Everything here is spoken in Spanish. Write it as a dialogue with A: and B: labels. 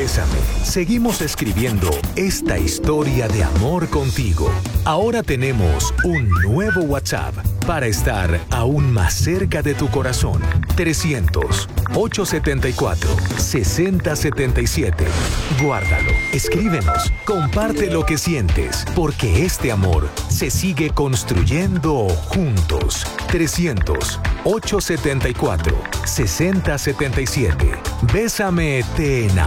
A: Bésame, seguimos escribiendo esta historia de amor contigo. Ahora tenemos un nuevo WhatsApp para estar aún más cerca de tu corazón. 300-874-6077. Guárdalo, escríbenos, comparte lo que sientes, porque este amor se sigue construyendo juntos. 300-874-6077. Bésame, te enamoro.